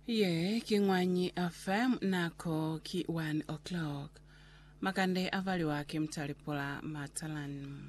Ye Kingwanyi FM nako ki 1 o'clock. Makande avali wake mtalipula matalan.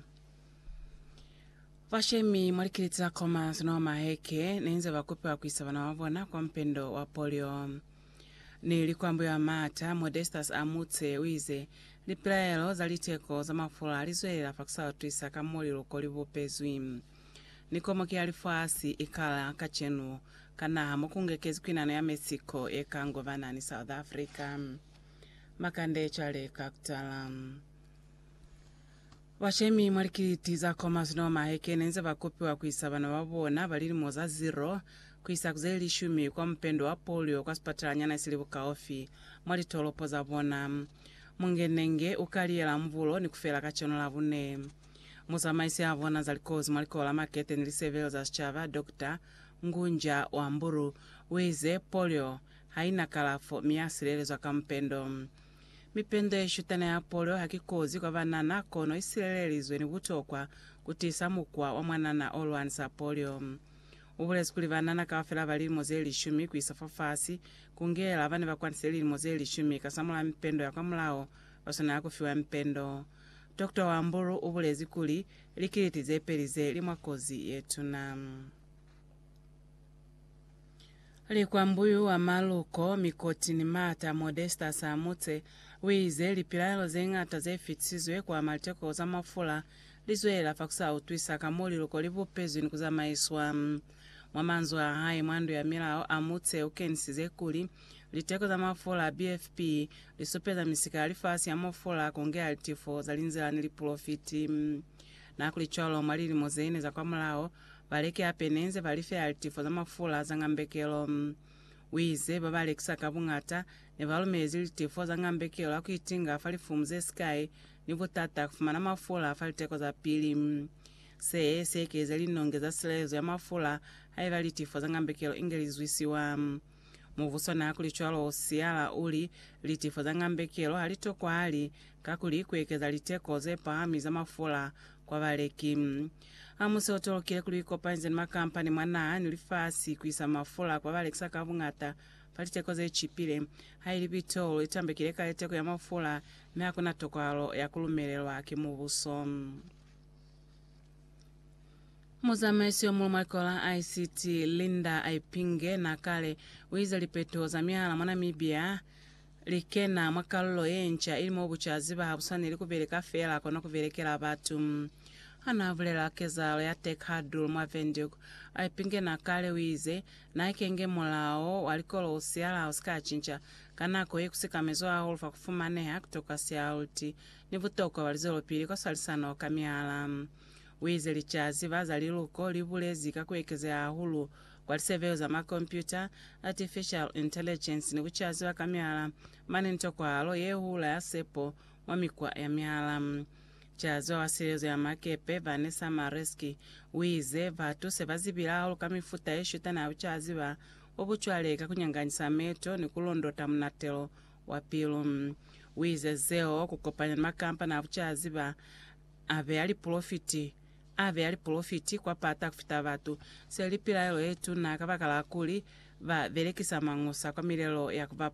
Vashemi mwalikilitza koma sino maheke nenze vakupe wa kuisabana wavona kwa mpendo wa polio. Nilikwambu ya mata Modestas amutse wize lipilaelo za liteko za mafula lizoela faksa tuisa kamoli lukoli vupezwi. Nikomo kialifasi ikala kachenu kana mukungekezi kwinana ya Mexico ekango vanani South Africa. Makande chale kaktala. Washemi mwalikilitiza koma sino maheke nenze vakupe wa kuisabana wavona valili moza 0 kuisa kuzeli shumi kwa mpendo wa polio kwa spatala nyana isilivu kaofi mwalitolopo za vona. Mungenenge ukaliela mvulo ni kufela kacheno la vune. Musa maisi avona zalikozi mwalikola makete nilisevelo za chava Dr. Ngunja wa Mburu weze polio haina kalafo miasilelezo kampendo. Mipendo eshutana ya polio hakikozi kwa vanana kono isilelelizwe ni kutokwa kutisa mukwa wa mwanana olwanisa polio. Ubulezi kuli vanana kawafela valili mozeli shumi kuisafafasi kungela vane vakwaniseli mozeli shumi kasamula mpendo ya kwa mlao wasona ya kufiwa mpendo. Dr. Wamburu ubulezi kuli likilitize pelize limwakozi yetu na likwambuyu wa maluko mikoti ni mata Modestas amutse wize lipilalo zengata zefitsizwe kwa maliteko za mafula lizoela faksa utwisa kamoli luko livupezu ni kuzamaiswa. Mwamanzo wa hai mwandu ya milao amutse ukenisize kuli liteko za mafula BFP lisopeza misika alifasi ya mafula kongea litifo za linzela niliprofiti. Na kulicholo malili mozeine za kwa mlao valeke apenenze valife alitifo za mafula za ngambekelo. Wize baba Alexa kabungata ne valumezi litifo za ngambekelo akuitinga afalifumze sky nivo tata kufumana mafula afaliteko za pili. Sekeze linongeza silezo ya mafula haiva litifo za ngambekelo ingelizwisiwa. Muvuso na kulicholo osiala uli litifo za ngambekelo halitokwa hali kakuli kuekeza liteko zepa hami za mafula kwa valeki. Amuse otolokile kuliko panze ni makampani mwana nilifasi kuisa mafula kwa Alexa kabungata paliteko ze chipile haili bitolo itambekile kaliteko ya mafula meakuna tokwalo ya kulumelelwa kimuvuso. Muzamesi omulumwakola ICT Linda Aipinge na kale wiza lipeto za miala mwana mibia likena mwakalolo yencha ili mobuchaziba habusani ili kuveleka fela kono kuvelekela batu. Anavulela kezalo ya tekhadul mwavendiku Aipinge na kale wize na ikenge mulao walikolo usiala usikachincha kanako yekusika mezo ahulfa kufumaneha kutoka siauti nivutoko walizolo pili kwa salisano kamiala. Wize lichaziva za liluko libulezika kuekezea ahulu kwa liseveo za makompyuta artificial intelligence ni kuchaziva kamiala mani ntokwa alo yehula ya sepo wamikwa ya miala. Chazo wasilezo ya makepe Vanessa Mareski wize vatu sevazibila ahulu kamifuta eshuta na uchaziva obuchwaleka kunyanganyisa meto ni kulondota mnatelo wapilu. Wize zeo kukopanya makampa na uchaziva ave ali profiti kwa pata kufita vatu selipila elo yetu na kabakala kuli va velekisa mangusa kwa milelo ya kuva